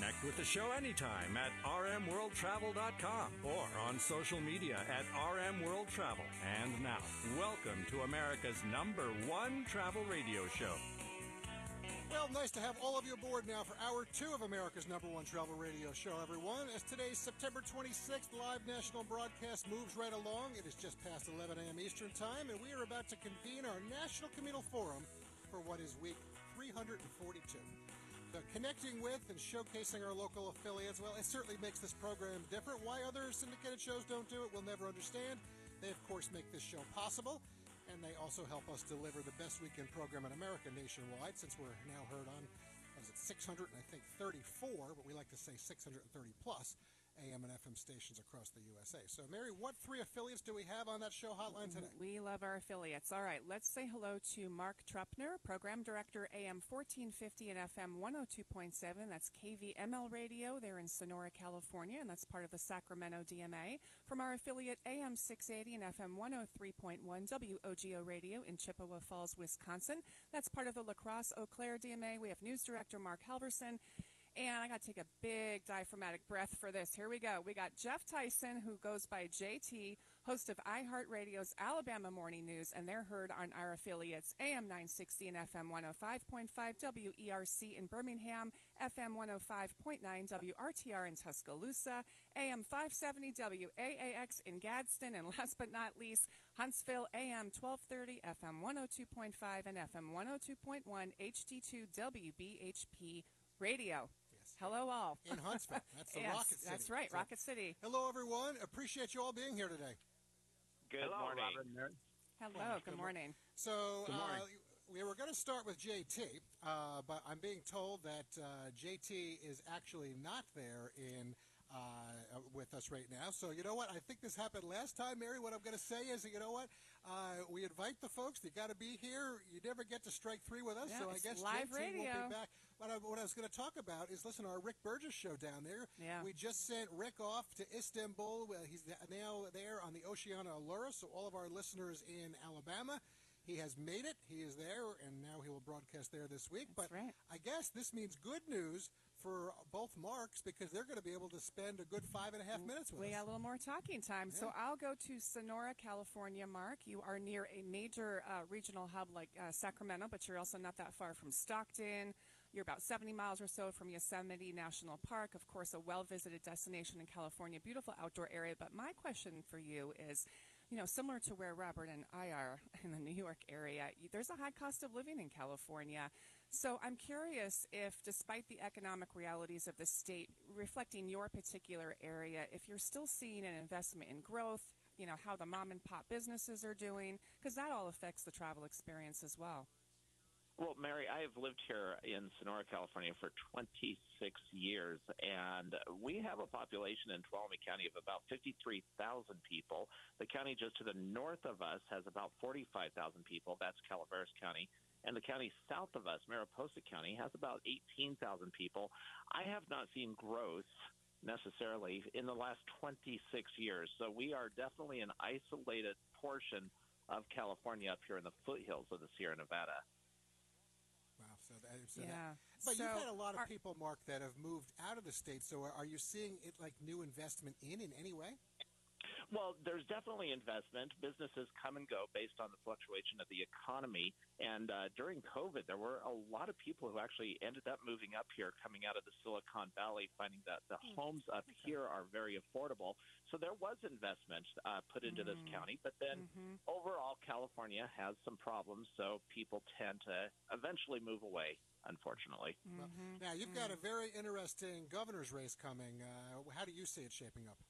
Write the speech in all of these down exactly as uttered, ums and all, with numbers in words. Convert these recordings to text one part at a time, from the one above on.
Connect with the show anytime at r m world travel dot com or on social media at R M World Travel. And now, welcome to America's number one travel radio show. Well, nice to have all of you aboard now for hour two of America's number one travel radio show, everyone. As today's September twenty-sixth live national broadcast moves right along, it is just past eleven a.m. Eastern Time, and we are about to convene our National Communal Forum for what is week three hundred forty-two. So connecting with and showcasing our local affiliates, well, it certainly makes this program different. Why other syndicated shows don't do it, we'll never understand. They, of course, make this show possible. And they also help us deliver the best weekend program in America nationwide, since we're now heard on, what is it, six hundred, and I think thirty-four, but we like to say six hundred thirty plus A M and F M stations across the U S A. So, Mary, what three affiliates do we have on that show hotline today? We love our affiliates. All right, let's say hello to Mark Trupner, Program Director, A M fourteen fifty and F M one oh two point seven. That's K V M L Radio. They're in Sonora, California, and that's part of the Sacramento D M A. From our affiliate, A M six eighty and F M one oh three point one, W O G O Radio in Chippewa Falls, Wisconsin. That's part of the La Crosse Eau Claire D M A. We have News Director Mark Halverson. And I got to take a big diaphragmatic breath for this. Here we go. We got Jeff Tyson, who goes by J T, host of iHeartRadio's Alabama Morning News, and they're heard on our affiliates A M nine sixty and F M one oh five point five, W E R C in Birmingham, F M one oh five point nine, W R T R in Tuscaloosa, A M five seventy, W A A X in Gadsden, and last but not least, Huntsville, A M twelve thirty, F M one oh two point five, and F M one oh two point one, H D two W B H P Radio. Yes. Hello, all. In Huntsville. That's the yes, Rocket City. That's right, so, Rocket City. Hello, everyone. Appreciate you all being here today. Good Hello, morning. Robert. Hello, good, good morning. So, Good morning. Uh, we were going to start with J T, uh, but I'm being told that uh, J T is actually not there in uh, with us right now. So, you know what? I think this happened last time, Mary. What I'm going to say is, you know what? Uh, we invite the folks. They got to be here. You never get to strike three with us. Yeah, so I it's guess live J T radio. won't be back. What I, what I was going to talk about is, listen, our Rick Burgess show down there. Yeah. We just sent Rick off to Istanbul. Well, he's now there on the Oceana Allura. So all of our listeners in Alabama, he has made it. He is there, and now he will broadcast there this week. That's but right. I guess this means good news for both Marks, because they're going to be able to spend a good five and a half minutes with we us. got a little more talking time. Yeah. So I'll go to Sonora, California, Mark. You are near a major uh, regional hub like uh, Sacramento, but you're also not that far from Stockton. You're about seventy miles or so from Yosemite National Park. Of course, a well-visited destination in California, beautiful outdoor area. But my question for you is, you know, similar to where Robert and I are in the New York area, there's a high cost of living in California. So I'm curious if, despite the economic realities of the state reflecting your particular area, if you're still seeing an investment in growth, you know, how the mom and pop businesses are doing, because that all affects the travel experience as well. Well, Mary, I have lived here in Sonora, California for twenty-six years, and we have a population in Tuolumne County of about fifty-three thousand people. The county just to the north of us has about forty-five thousand people. That's Calaveras County. And the county south of us, Mariposa County, has about eighteen thousand people. I have not seen growth necessarily in the last twenty-six years. So we are definitely an isolated portion of California up here in the foothills of the Sierra Nevada. Wow. So that, so Yeah. that, but So you've had a lot of are- people, Mark, that have moved out of the state. So are, are you seeing it like new investment in in any way? Well, there's definitely investment. Businesses come and go based on the fluctuation of the economy. And uh, during COVID, there were a lot of people who actually ended up moving up here, coming out of the Silicon Valley, finding that the Mm. homes up Okay. here are very affordable. So there was investment uh, put into Mm. this county. But then Mm-hmm. overall, California has some problems, so people tend to eventually move away, unfortunately. Well, Mm-hmm. now, you've got a very interesting governor's race coming. Uh, how do you see it shaping up?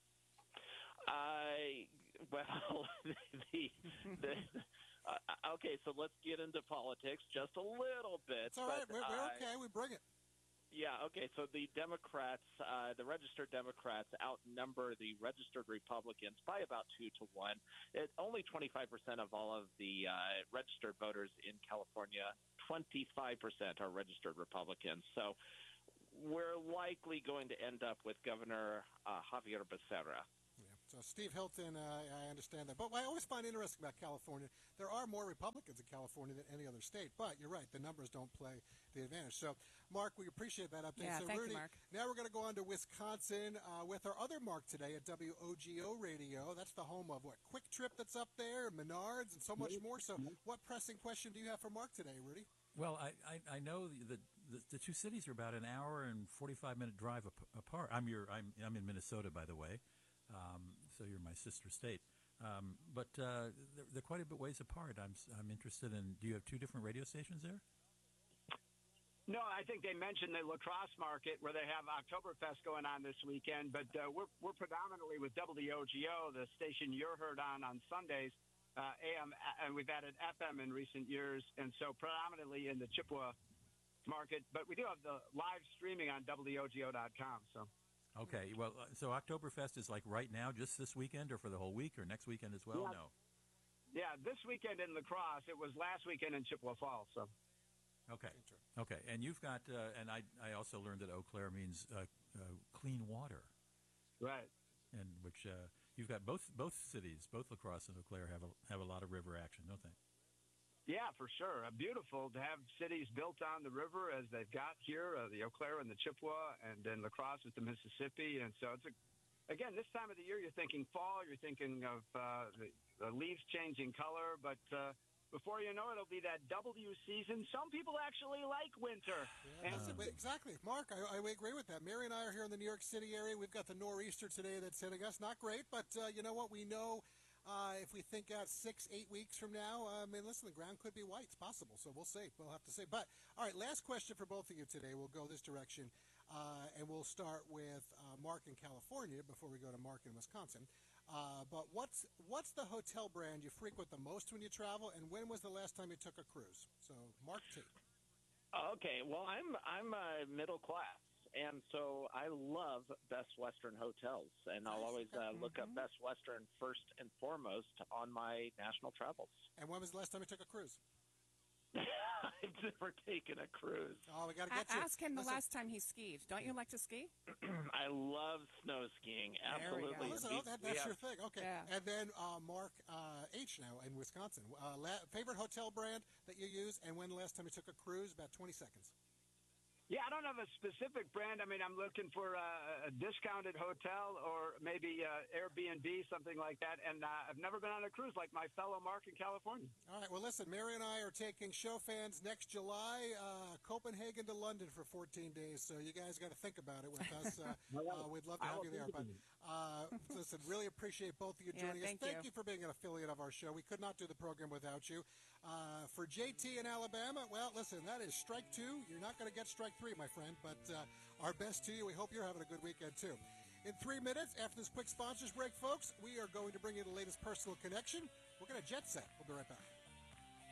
I well, the, the uh, okay. So let's get into politics just a little bit. It's all right. but, We're, we're uh, okay. We bring it. Yeah. Okay. So the Democrats, uh, the registered Democrats, outnumber the registered Republicans by about two to one. It only twenty-five percent of all of the uh, registered voters in California. Twenty-five percent are registered Republicans. So we're likely going to end up with Governor uh, Javier Becerra. Yeah. So Steve Hilton, uh, I understand that. But what I always find interesting about California, there are more Republicans in California than any other state. But you're right, the numbers don't play the advantage. So, Mark, we appreciate that update. Yeah, so, thank Rudy, you, Mark. now we're going to go on to Wisconsin uh, with our other Mark today at W O G O Radio. That's the home of, what, Quick Trip that's up there, Menards, and so much more. So what pressing question do you have for Mark today, Rudy? Well, I, I, I know that the, the two cities are about an hour and forty-five minute drive ap- apart. I'm your I'm I'm in Minnesota, by the way, um, so you're my sister state. Um, but uh, they're, they're quite a bit ways apart. I'm I'm interested in. Do you have two different radio stations there? No, I think they mentioned the La Crosse market where they have Oktoberfest going on this weekend. But uh, we're we're predominantly with W O G O, the station you're heard on on Sundays. Uh, A M, and we've added F M in recent years, and so predominantly in the Chippewa market. But we do have the live streaming on W O G O dot com. So, okay. Well, uh, so Oktoberfest is like right now, just this weekend, or for the whole week, or next weekend as well? Yeah. No. Yeah, this weekend in La Crosse. It was last weekend in Chippewa Falls. So. Okay. Okay. And you've got, uh, and I I also learned that Eau Claire means uh, uh, clean water. Right. And which uh, you've got both both cities, both La Crosse and Eau Claire have a have a lot of river action, don't they? Yeah, for sure. Uh, beautiful to have cities built on the river as they've got here, uh, the Eau Claire and the Chippewa, and then La Crosse with the Mississippi. And so it's a, again, this time of the year, you're thinking fall, you're thinking of uh, the, the leaves changing color, but uh, before you know it, it'll be that W season. Some people actually like winter. Yeah, that's it. Exactly. Mark, I, I agree with that. Mary and I are here in the New York City area. We've got the nor'easter today that's hitting us. Not great, but uh, you know what? We know uh, if we think out six, eight weeks from now, uh, I mean, listen, the ground could be white. It's possible, so we'll see. We'll have to see. But, all right, last question for both of you today. We'll go this direction, uh, and we'll start with uh, Mark in California before we go to Mark in Wisconsin. Uh, but what's what's the hotel brand you frequent the most when you travel, and when was the last time you took a cruise? So, Mark T. Okay, well, I'm I'm uh, middle class, and so I love Best Western hotels, and I'll always uh, look up Best Western first and foremost on my national travels. And when was the last time you took a cruise? I've never taken a cruise. Oh, we got to get A- you. ask him the Listen. last time he skied. Don't you like to ski? I love snow skiing. There we go. Absolutely. Well, listen, We- oh, that, we that's have- your thing. Okay. Yeah. And then uh, Mark uh, H. now in Wisconsin. Uh, la- favorite hotel brand that you use, and when the last time you took a cruise? About twenty seconds. Yeah, I don't have a specific brand. I mean, I'm looking for a, a discounted hotel or maybe uh, Airbnb, something like that. And uh, I've never been on a cruise like my fellow Mark in California. All right. Well, listen, Mary and I are taking show fans next July, uh, Copenhagen to London for fourteen days. So you guys got to think about it with us. Uh, uh, we'd love to I have will you there. think But of it. uh, listen, really appreciate both of you Yeah, joining us. thank Thank you. you for being an affiliate of our show. We could not do the program without you. Uh, for J T in Alabama, well, listen, that is strike two. You're not going to get strike three, my friend. But uh, our best to you. We hope you're having a good weekend, too. In three minutes, after this quick sponsors break, folks, we are going to bring you the latest personal connection. We're going to jet set. We'll be right back.